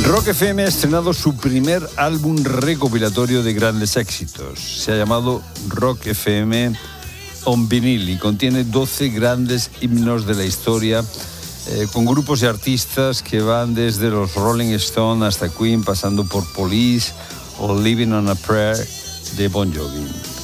Rock FM ha estrenado su primer álbum recopilatorio de grandes éxitos. Se ha llamado Rock FM on Vinyl y contiene 12 grandes himnos de la historia, con grupos y artistas que van desde los Rolling Stones hasta Queen, pasando por Police o Living on a Prayer de Bon Jovi.